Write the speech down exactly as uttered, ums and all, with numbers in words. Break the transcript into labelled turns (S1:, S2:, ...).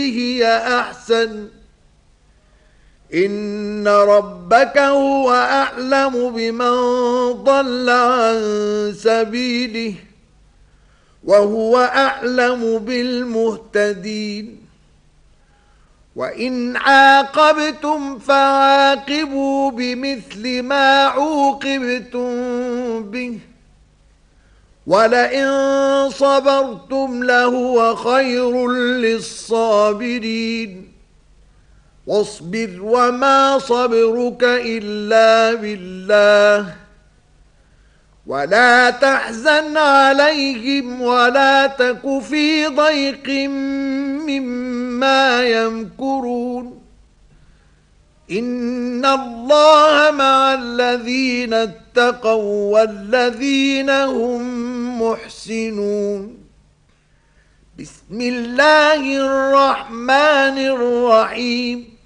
S1: هي أحسن إن ربك هو أعلم بمن ضل عن سبيله وهو أعلم بالمهتدين وإن عاقبتم فعاقبوا بمثل ما عوقبتم به ولئن صبرتم لهو خير للصابرين واصبر وما صبرك إلا بالله ولا تحزن عليهم ولا تك في ضيق مما يمكرون إن الله مع الذين اتقوا والذين هم محسنون بسم الله الرحمن الرحيم